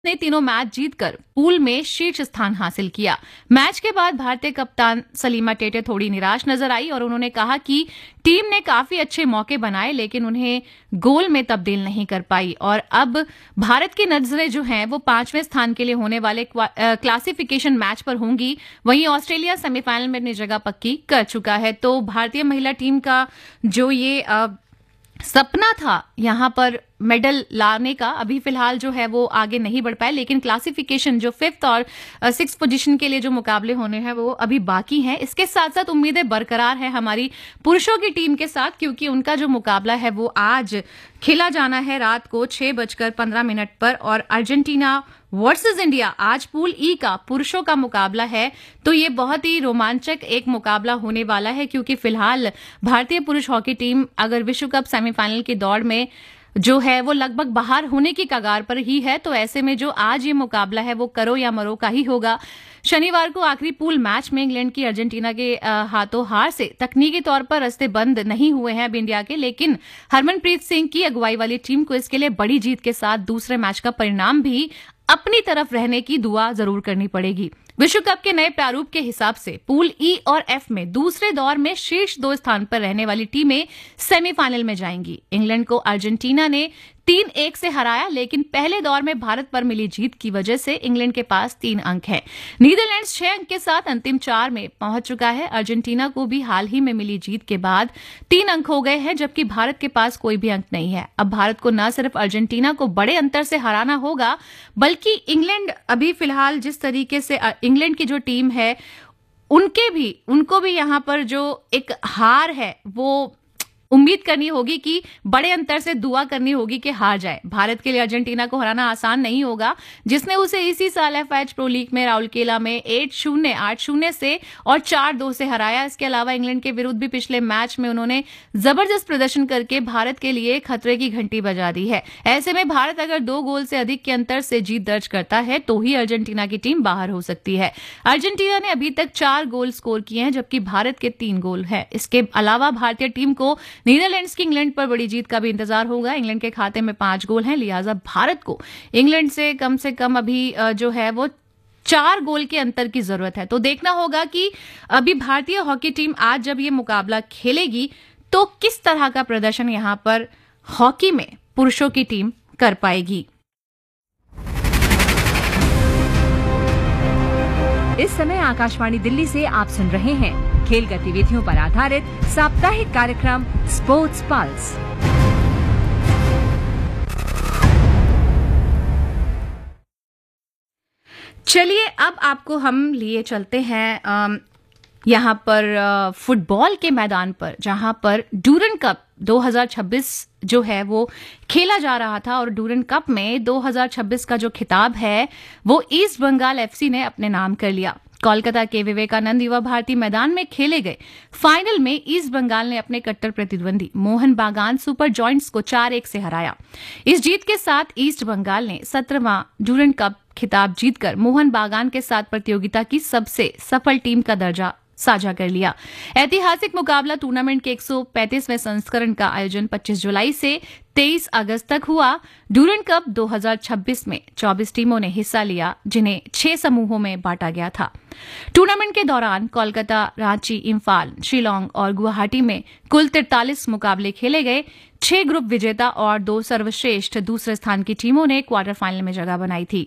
ने तीनों मैच जीतकर पूल में शीर्ष स्थान हासिल किया। मैच के बाद भारतीय कप्तान सलीमा टेटे थोड़ी निराश नजर आई और उन्होंने कहा कि टीम ने काफी अच्छे मौके बनाए लेकिन उन्हें गोल में तब्दील नहीं कर पाई और अब भारत की नजरें जो हैं वो 5वें स्थान के लिए होने वाले क्लासिफिकेशन मैच पर होंगी। वहीं ऑस्ट्रेलिया सेमीफाइनल में अपनी जगह पक्की कर चुका है। तो भारतीय महिला टीम का जो ये सपना था यहां पर मेडल लाने का, अभी फिलहाल जो है वो आगे नहीं बढ़ पाए, लेकिन क्लासिफिकेशन जो 5th और 6th पोजीशन के लिए जो मुकाबले होने हैं वो अभी बाकी हैं। इसके साथ साथ उम्मीदें बरकरार है हमारी पुरुषों की टीम के साथ, क्योंकि उनका जो मुकाबला है वो आज खेला जाना है रात को 6:15 पर और अर्जेंटीना वर्सेस इंडिया आज पूल ई का पुरुषों का मुकाबला है। तो ये बहुत ही रोमांचक एक मुकाबला होने वाला है, क्योंकि फिलहाल भारतीय पुरुष हॉकी टीम अगर विश्व कप सेमीफाइनल की दौड़ में जो है वो लगभग बाहर होने की कगार पर ही है। तो ऐसे में जो आज ये मुकाबला है वो करो या मरो का ही होगा। शनिवार को आखिरी पूल मैच में इंग्लैंड की अर्जेंटीना के हाथों हार से तकनीकी तौर पर रास्ते बंद नहीं हुए हैं अब इंडिया के, लेकिन हरमनप्रीत सिंह की अगुवाई वाली टीम को इसके लिए बड़ी जीत के साथ दूसरे मैच का परिणाम भी अपनी तरफ रहने की दुआ जरूर करनी पड़ेगी। विश्व कप के नए प्रारूप के हिसाब से पूल ई और एफ में दूसरे दौर में शीर्ष 2 स्थान पर रहने वाली टीमें सेमीफाइनल में जाएंगी। इंग्लैंड को अर्जेंटीना ने 3-1 से हराया, लेकिन पहले दौर में भारत पर मिली जीत की वजह से इंग्लैंड के पास 3 अंक हैं। नीदरलैंड्स 6 अंक के साथ अंतिम 4 में पहुंच चुका है। अर्जेंटीना को भी हाल ही में मिली जीत के बाद 3 अंक हो गए हैं, जबकि भारत के पास कोई भी अंक नहीं है। अब भारत को न सिर्फ अर्जेंटीना को बड़े अंतर से हराना होगा, बल्कि इंग्लैंड अभी फिलहाल जिस तरीके से इंग्लैंड की जो टीम है उनको भी यहां पर जो एक हार है वो उम्मीद करनी होगी कि बड़े अंतर से दुआ करनी होगी कि हार जाए। भारत के लिए अर्जेंटीना को हराना आसान नहीं होगा, जिसने उसे इसी साल एफआईएच प्रो लीग में राउरकेला में 8-0 से और 4-2 से हराया। इसके अलावा इंग्लैंड के विरुद्ध भी पिछले मैच में उन्होंने जबरदस्त प्रदर्शन करके भारत के लिए खतरे की घंटी बजा दी है। ऐसे में भारत अगर 2 गोल से अधिक के अंतर से जीत दर्ज करता है तो ही अर्जेंटीना की टीम बाहर हो सकती है। अर्जेंटीना ने अभी तक 4 गोल स्कोर किए हैं, जबकि भारत के 3 गोल है। इसके अलावा भारतीय टीम को नीदरलैंड्स की इंग्लैंड पर बड़ी जीत का भी इंतजार होगा। इंग्लैंड के खाते में 5 गोल हैं, लिहाजा भारत को इंग्लैंड से कम अभी जो है वो 4 गोल के अंतर की जरूरत है। तो देखना होगा कि अभी भारतीय हॉकी टीम आज जब ये मुकाबला खेलेगी तो किस तरह का प्रदर्शन यहां पर हॉकी में पुरुषों की टीम कर पाएगी। इस समय आकाशवाणी दिल्ली से आप सुन रहे हैं खेल गतिविधियों पर आधारित साप्ताहिक कार्यक्रम स्पोर्ट्स पल्स। चलिए अब आपको हम लिए चलते हैं यहाँ पर फुटबॉल के मैदान पर, जहां पर डूरन कप 2026 जो है वो खेला जा रहा था और डूरन कप में 2026 का जो खिताब है वो ईस्ट बंगाल एफसी ने अपने नाम कर लिया। कोलकाता के विवेकानंद युवा भारती मैदान में खेले गए फाइनल में ईस्ट बंगाल ने अपने कट्टर प्रतिद्वंदी मोहन बागान सुपर जॉइंट्स को 4-1 से हराया। इस जीत के साथ ईस्ट बंगाल ने 17वां डूरन कप खिताब जीतकर मोहन बागान के साथ प्रतियोगिता की सबसे सफल टीम का दर्जा साझा कर लिया। ऐतिहासिक मुकाबला टूर्नामेंट के 135वें संस्करण का आयोजन 25 जुलाई से 23 अगस्त तक हुआ। डूरन कप 2026 में 24 टीमों ने हिस्सा लिया, जिन्हें 6 समूहों में बांटा गया था। टूर्नामेंट के दौरान कोलकाता, रांची, इम्फाल, शिलोंग और गुवाहाटी में कुल 43 मुकाबले खेले गए। 6 ग्रुप विजेता और 2 सर्वश्रेष्ठ दूसरे स्थान की टीमों ने क्वार्टर फाइनल में जगह बनाई थी।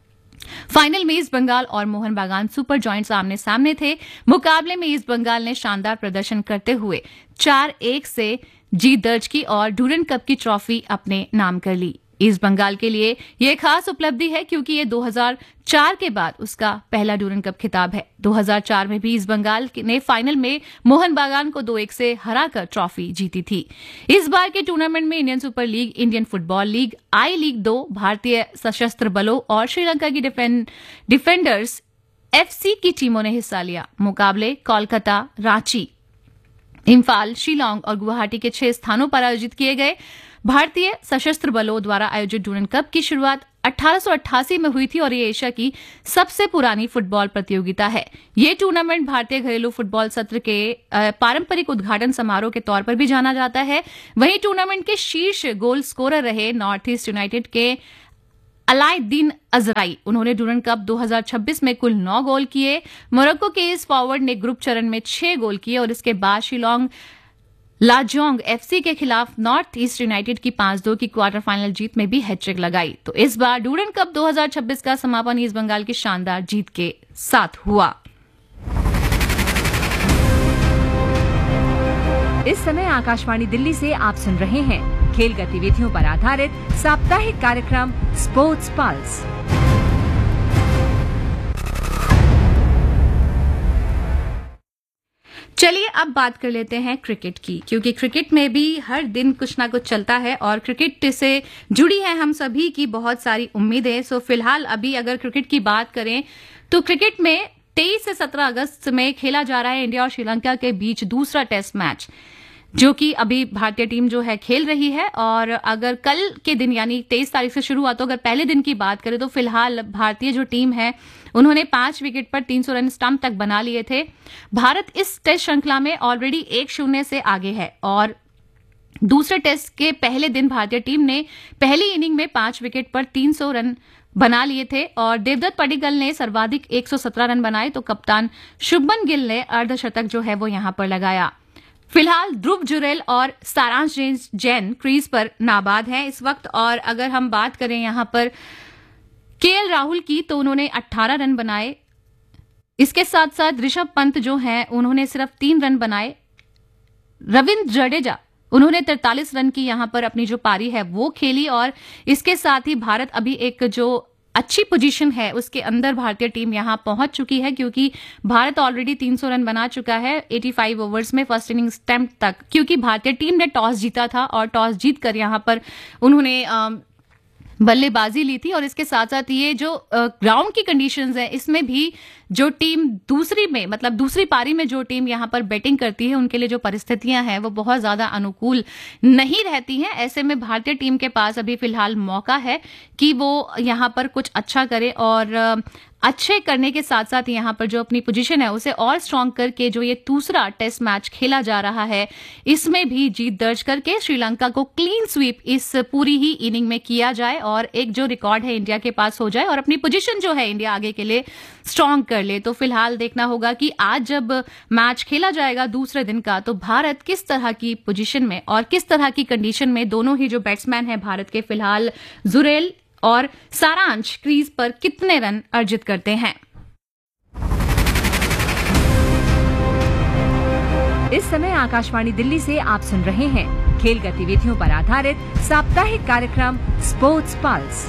फाइनल में ईस्ट बंगाल और मोहन बागान सुपर जॉइंट्स आमने सामने थे। मुकाबले में ईस्ट बंगाल ने शानदार प्रदर्शन करते हुए 4-1 से जीत दर्ज की और डूरन कप की ट्रॉफी अपने नाम कर ली। ईस्ट बंगाल के लिए यह खास उपलब्धि है क्योंकि ये 2004 के बाद उसका पहला डूरन कप खिताब है। 2004 में भी ईस्ट बंगाल ने फाइनल में मोहन बागान को 2-1 से हराकर ट्रॉफी जीती थी। इस बार के टूर्नामेंट में Indian super league, Indian football league, आई लीग 2, भारतीय सशस्त्र बलों और श्रीलंका की डिफेंडर्स एफसी की टीमों ने हिस्सा लिया। मुकाबले कोलकाता, रांची, इम्फाल, शिलोंग और गुवाहाटी के 6 स्थानों पर आयोजित किए गए। भारतीय सशस्त्र बलों द्वारा आयोजित डूरन कप की शुरुआत 1888 में हुई थी और ये एशिया की सबसे पुरानी फुटबॉल प्रतियोगिता है। ये टूर्नामेंट भारतीय घरेलू फुटबॉल सत्र के पारंपरिक उद्घाटन समारोह के तौर पर भी जाना जाता है। वहीं टूर्नामेंट के शीर्ष गोल स्कोरर रहे नॉर्थ ईस्ट यूनाइटेड के अलाउद्दीन अजराई, उन्होंने डूरन कप 2026 में कुल 9 गोल किए। मोरक्को के इस फॉरवर्ड ने ग्रुप चरण में 6 गोल किए और इसके बाद शिलोंग लाजोंग एफसी के खिलाफ नॉर्थ ईस्ट यूनाइटेड की 5-2 की क्वार्टर फाइनल जीत में भी हैट्रिक लगाई। तो इस बार डूरन कप 2026 का समापन ईस्ट बंगाल की शानदार जीत के साथ हुआ। इस समय आकाशवाणी दिल्ली से आप सुन रहे हैं खेल गतिविधियों पर आधारित साप्ताहिक कार्यक्रम स्पोर्ट्स पल्स। चलिए अब बात कर लेते हैं क्रिकेट की, क्योंकि क्रिकेट में भी हर दिन कुछ ना कुछ चलता है और क्रिकेट से जुड़ी है हम सभी की बहुत सारी उम्मीदें। सो फिलहाल अभी अगर क्रिकेट की बात करें तो क्रिकेट में 23 से 17 अगस्त में खेला जा रहा है इंडिया और श्रीलंका के बीच दूसरा टेस्ट मैच, जो कि अभी भारतीय टीम जो है खेल रही है। और अगर कल के दिन यानी 23 तारीख से शुरू हुआ तो अगर पहले दिन की बात करें तो फिलहाल भारतीय जो टीम है उन्होंने 5 विकेट पर 300 रन स्टंप तक बना लिए थे। भारत इस टेस्ट श्रृंखला में ऑलरेडी 1-0 से आगे है और दूसरे टेस्ट के पहले दिन भारतीय टीम ने पहली इनिंग में 5 विकेट पर 300 रन बना लिए थे और देवदत्त पडिक्कल ने सर्वाधिक 117 रन बनाए तो कप्तान शुभमन गिल ने अर्धशतक जो है वो यहां पर लगाया। फिलहाल ध्रुव जुरेल और सारांश जैन क्रीज पर नाबाद हैं इस वक्त। और अगर हम बात करें यहां पर केएल राहुल की तो उन्होंने 18 रन बनाए। इसके साथ साथ ऋषभ पंत जो हैं उन्होंने सिर्फ 3 रन बनाए। रविंद्र जडेजा उन्होंने 43 रन की यहां पर अपनी जो पारी है वो खेली और इसके साथ ही भारत अभी एक जो अच्छी पोजीशन है उसके अंदर भारतीय टीम यहां पहुंच चुकी है, क्योंकि भारत ऑलरेडी 300 रन बना चुका है 85 ओवर्स में फर्स्ट इनिंग स्टैम्प तक, क्योंकि भारतीय टीम ने टॉस जीता था और टॉस जीतकर यहां पर उन्होंने बल्लेबाजी ली थी। और इसके साथ साथ ये जो ग्राउंड की कंडीशंस है इसमें भी जो टीम दूसरी पारी में जो टीम यहां पर बैटिंग करती है उनके लिए जो परिस्थितियां हैं वो बहुत ज्यादा अनुकूल नहीं रहती हैं। ऐसे में भारतीय टीम के पास अभी फिलहाल मौका है कि वो यहां पर कुछ अच्छा करे और अच्छे करने के साथ साथ यहां पर जो अपनी पोजीशन है उसे और स्ट्रांग करके जो ये दूसरा टेस्ट मैच खेला जा रहा है इसमें भी जीत दर्ज करके श्रीलंका को क्लीन स्वीप इस पूरी ही इनिंग में किया जाए और एक जो रिकॉर्ड है इंडिया के पास हो जाए और अपनी पोजीशन जो है इंडिया आगे के लिए स्ट्रांग कर ले। तो फिलहाल देखना होगा कि आज जब मैच खेला जाएगा दूसरे दिन का तो भारत किस तरह की पोजीशन में और किस तरह की कंडीशन में दोनों ही जो बैट्समैन है भारत के फिलहाल जुरेल और सारांश क्रीज पर कितने रन अर्जित करते हैं। इस समय आकाशवाणी दिल्ली से आप सुन रहे हैं खेल गतिविधियों पर आधारित साप्ताहिक कार्यक्रम स्पोर्ट्स पल्स।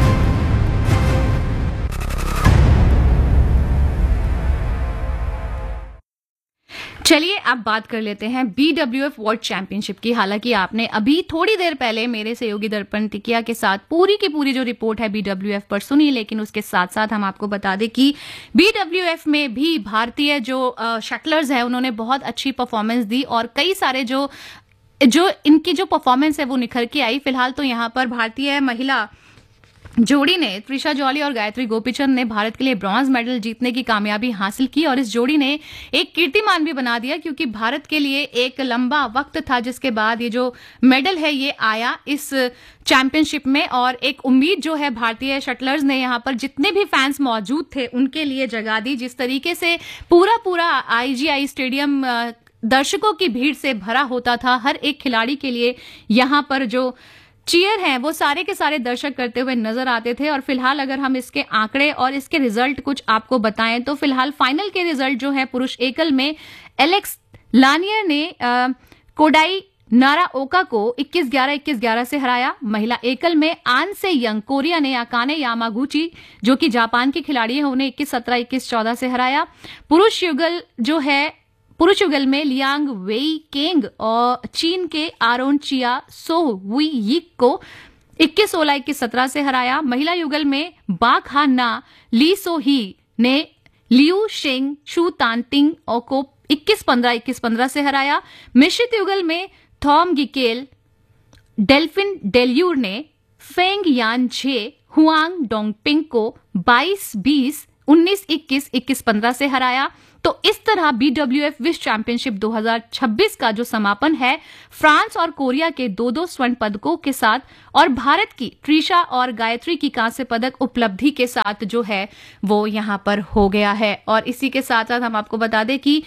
चलिए अब बात कर लेते हैं BWF वर्ल्ड चैंपियनशिप की। हालांकि आपने अभी थोड़ी देर पहले मेरे सहयोगी दर्पण टिकिया के साथ पूरी की पूरी जो रिपोर्ट है BWF पर सुनी, लेकिन उसके साथ साथ हम आपको बता दें कि BWF में भी भारतीय जो शटलर्स है उन्होंने बहुत अच्छी परफॉर्मेंस दी और कई सारे जो इनकी जो परफॉर्मेंस है वो निखर के आई। फिलहाल तो यहाँ पर भारतीय महिला जोड़ी ने त्रिशा जॉली और गायत्री गोपीचंद ने भारत के लिए ब्रॉन्ज मेडल जीतने की कामयाबी हासिल की और इस जोड़ी ने एक कीर्तिमान भी बना दिया, क्योंकि भारत के लिए एक लंबा वक्त था जिसके बाद ये जो मेडल है ये आया इस चैंपियनशिप में। और एक उम्मीद जो है भारतीय शटलर्स ने यहाँ पर जितने भी फैंस मौजूद थे उनके लिए जगा दी। जिस तरीके से पूरा IGI स्टेडियम दर्शकों की भीड़ से भरा होता था, हर एक खिलाड़ी के लिए यहाँ पर जो चीयर हैं वो सारे के सारे दर्शक करते हुए नजर आते थे। और फिलहाल अगर हम इसके आंकड़े और इसके रिजल्ट कुछ आपको बताएं तो फिलहाल फाइनल के रिजल्ट जो है पुरुष एकल में एलेक्स लानियर ने कोडाई नाराओका को 21-11, 21-11 से हराया। महिला एकल में आन से यंग कोरिया ने अकाने यामागुची जो कि जापान की खिलाड़ी है उन्हें 21-17, 21-14 से हराया। पुरुष युगल में लियांग वेई केंग और चीन के आरोन चिया सो हुई यिक को 21-16, 21-17 से हराया। महिला युगल में बाक हा ना ली सो ही ने लियू शेंग शू तानटिंग को 21-15, 21-15 से हराया। मिश्रित युगल में थॉम गिकेल डेल्फिन डेल्यूर ने फेंग यान झे हुआंग डोंगपिंग को 22-20, 19-21, 21-15 से हराया। तो इस तरह BWF विश्व चैंपियनशिप 2026 का जो समापन है फ्रांस और कोरिया के 2-2 स्वर्ण पदकों के साथ और भारत की त्रिशा और गायत्री की कांस्य पदक उपलब्धि के साथ जो है वो यहाँ पर हो गया है। और इसी के साथ साथ हम आपको बता दें कि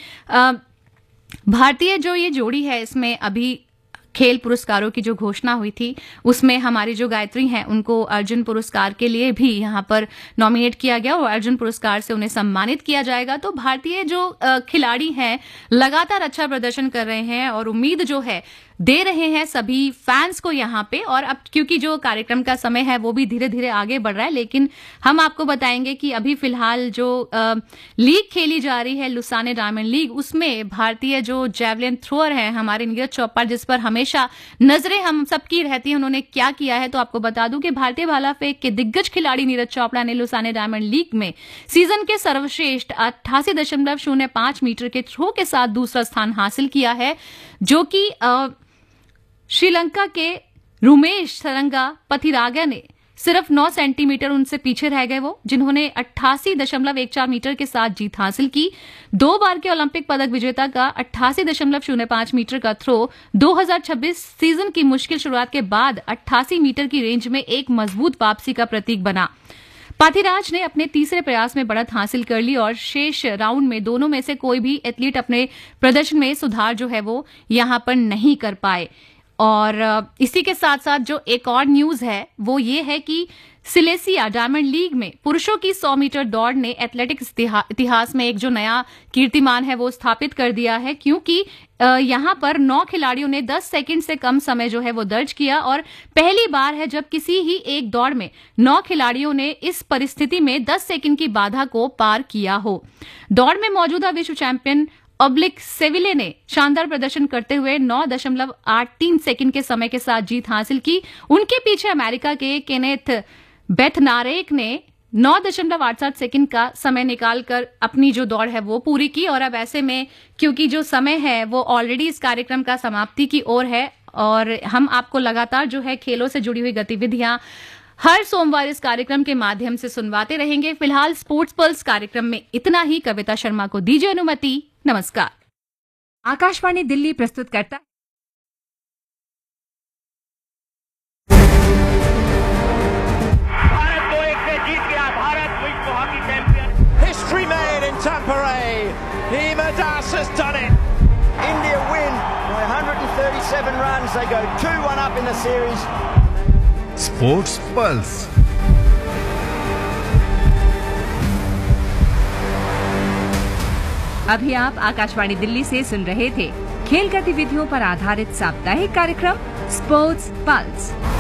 भारतीय जो ये जोड़ी है इसमें अभी खेल पुरस्कारों की जो घोषणा हुई थी उसमें हमारी जो गायत्री हैं उनको अर्जुन पुरस्कार के लिए भी यहाँ पर नॉमिनेट किया गया और अर्जुन पुरस्कार से उन्हें सम्मानित किया जाएगा। तो भारतीय जो खिलाड़ी हैं लगातार अच्छा प्रदर्शन कर रहे हैं और उम्मीद जो है दे रहे हैं सभी फैंस को यहाँ पे। और अब क्योंकि जो कार्यक्रम का समय है वो भी धीरे धीरे आगे बढ़ रहा है, लेकिन हम आपको बताएंगे कि अभी फिलहाल जो लीग खेली जा रही है लुसाने डायमंड लीग, उसमें भारतीय जो जेवलिन थ्रोअर है हमारे नीरज चोपड़ा, जिस पर हमेशा नजरें हम सबकी रहती है, उन्होंने क्या किया है। तो आपको बता दूं कि भारतीय भाला फेंक के दिग्गज खिलाड़ी नीरज चोपड़ा ने लुसाने डायमंड लीग में सीजन के सर्वश्रेष्ठ 88.05 मीटर के थ्रो के साथ दूसरा स्थान हासिल किया है, जो कि श्रीलंका के रुमेश सरंगा पथिरागा ने सिर्फ 9 सेंटीमीटर उनसे पीछे रह गए, वो जिन्होंने 88.14 मीटर के साथ जीत हासिल की। 2 बार के ओलंपिक पदक विजेता का 88.05 मीटर का थ्रो 2026 सीजन की मुश्किल शुरुआत के बाद 88 मीटर की रेंज में एक मजबूत वापसी का प्रतीक बना। पाथिराज ने अपने तीसरे प्रयास में बढ़त हासिल कर ली और शेष राउंड में दोनों में से कोई भी एथलीट अपने प्रदर्शन में सुधार जो है वो यहां पर नहीं कर पाए। और इसी के साथ साथ जो एक और न्यूज है वो ये है कि सिलेसिया डायमंड लीग में पुरुषों की 100 मीटर दौड़ ने एथलेटिक्स इतिहास में एक जो नया कीर्तिमान है वो स्थापित कर दिया है, क्योंकि यहां पर 9 खिलाड़ियों ने 10 सेकंड से कम समय जो है वो दर्ज किया और पहली बार है जब किसी ही एक दौड़ में 9 खिलाड़ियों ने इस परिस्थिति में 10 सेकंड की बाधा को पार किया हो। दौड़ में मौजूदा विश्व चैंपियन ऑब्लिक सेविले ने शानदार प्रदर्शन करते हुए 9.83 सेकंड के समय के साथ जीत हासिल की। उनके पीछे अमेरिका के केनेथ बेथनारेक ने 9.87 सेकंड का समय निकालकर अपनी जो दौड़ है वो पूरी की। और अब ऐसे में क्योंकि जो समय है वो ऑलरेडी इस कार्यक्रम का समाप्ति की ओर है और हम आपको लगातार जो है खेलों से जुड़ी हुई गतिविधियां हर सोमवार इस कार्यक्रम के माध्यम से सुनवाते रहेंगे। फिलहाल स्पोर्ट्स पल्स कार्यक्रम में इतना ही। कविता शर्मा को दीजिए अनुमति। नमस्कार। आकाशवाणी दिल्ली प्रस्तुत करता भारत 2-1 से जीत गया। भारत विश्व hockey champion. History made in Tampere. Hima Das has done it. India win by 137 runs. They go 2-1 up in the series. Sports Pulse. अभी आप आकाशवाणी दिल्ली से सुन रहे थे खेल गतिविधियों पर आधारित साप्ताहिक कार्यक्रम स्पोर्ट्स पल्स।